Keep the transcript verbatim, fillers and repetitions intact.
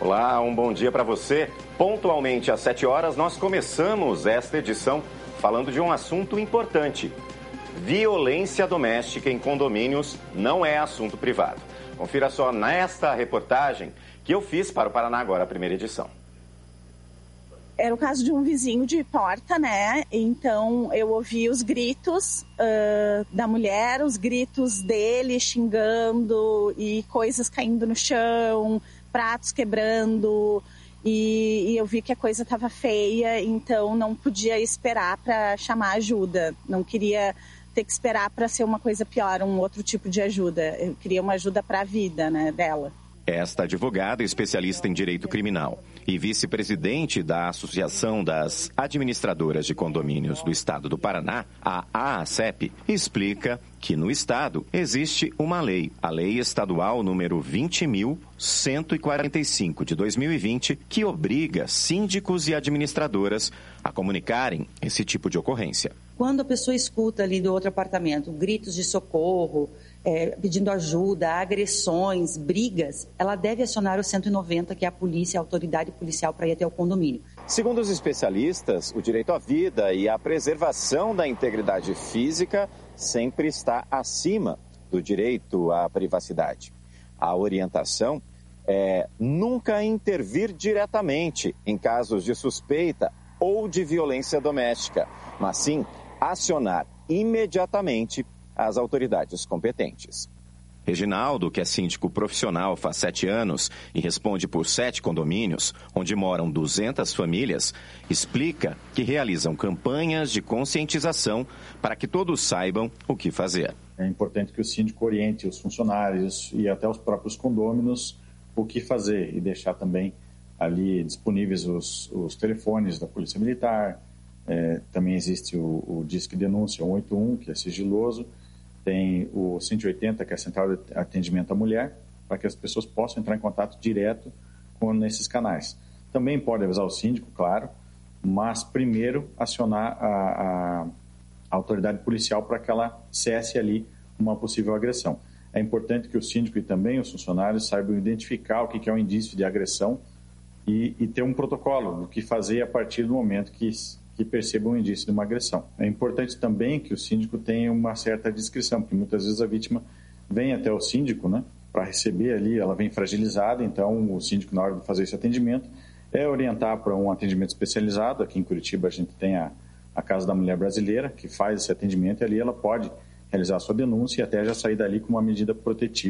Olá, um bom dia para você. Pontualmente às sete horas, nós começamos esta edição falando de um assunto importante. Violência doméstica em condomínios não é assunto privado. Confira só nesta reportagem que eu fiz para o Paraná Agora, a primeira edição. Era o caso de um vizinho de porta, né? Então eu ouvi os gritos uh, da mulher, os gritos dele xingando e coisas caindo no chão, pratos quebrando, e, e eu vi que a coisa estava feia, então não podia esperar para chamar ajuda. Não queria ter que esperar para ser uma coisa pior, um outro tipo de ajuda. Eu queria uma ajuda para a vida, né, dela. Esta advogada, especialista em direito criminal e vice-presidente da Associação das Administradoras de Condomínios do Estado do Paraná, a AACEP, explica que no Estado existe uma lei, a Lei Estadual número vinte mil cento e quarenta e cinco de dois mil e vinte, que obriga síndicos e administradoras a comunicarem esse tipo de ocorrência. Quando a pessoa escuta ali do outro apartamento gritos de socorro, É, pedindo ajuda, agressões, brigas, ela deve acionar o cento e noventa, que é a polícia, a autoridade policial, para ir até o condomínio. Segundo os especialistas, o direito à vida e à preservação da integridade física sempre está acima do direito à privacidade. A orientação é nunca intervir diretamente em casos de suspeita ou de violência doméstica, mas sim acionar imediatamente as autoridades competentes. Reginaldo, que é síndico profissional faz sete anos e responde por sete condomínios, onde moram duzentas famílias, explica que realizam campanhas de conscientização para que todos saibam o que fazer. É importante que o síndico oriente os funcionários e até os próprios condôminos o que fazer e deixar também ali disponíveis os, os telefones da Polícia Militar. É, também existe o, o Disque Denúncia um oito um, que é sigiloso. Tem o cento e oitenta, que é a Central de Atendimento à Mulher, para que as pessoas possam entrar em contato direto com nesses canais. Também pode avisar o síndico, claro, mas primeiro acionar a, a, a autoridade policial para que ela cesse ali uma possível agressão. É importante que o síndico e também os funcionários saibam identificar o que é um indício de agressão e, e ter um protocolo do que fazer a partir do momento que que percebam um indício de uma agressão. É importante também que o síndico tenha uma certa discrição, porque muitas vezes a vítima vem até o síndico, né, para receber ali, ela vem fragilizada, então o síndico, na hora de fazer esse atendimento, é orientar para um atendimento especializado. Aqui em Curitiba a gente tem a, a Casa da Mulher Brasileira, que faz esse atendimento, e ali ela pode realizar a sua denúncia e até já sair dali com uma medida protetiva.